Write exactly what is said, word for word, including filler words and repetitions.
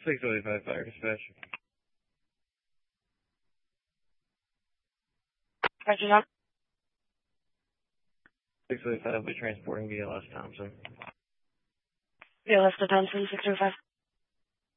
six oh five Fire Dispatch. Roger that. six oh five will be transporting B L S Thompson. B L S to Thompson, six oh five.